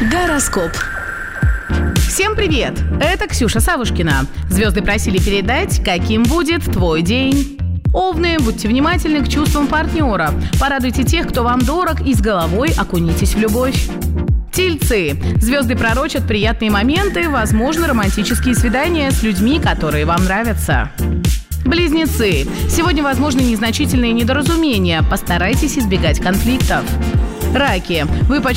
Гороскоп. Всем привет! Это Ксюша Савушкина. Звезды просили передать, каким будет твой день. Овны, будьте внимательны к чувствам партнера. Порадуйте тех, кто вам дорог, и с головой окунитесь в любовь. Тельцы. Звезды пророчат приятные моменты, возможно, романтические свидания с людьми, которые вам нравятся. Близнецы. Сегодня возможны незначительные недоразумения. Постарайтесь избегать конфликтов. Раки. Вы